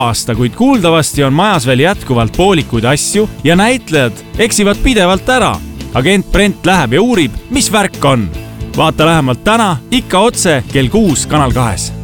aasta, kuid kuuldavasti on majas veel jätkuvalt poolikuid asju ja näitlejad eksivad pidevalt ära. Agent Brent läheb ja uurib, mis värk on. Vaata lähemalt täna ikka otse kell 6 Kanal 2.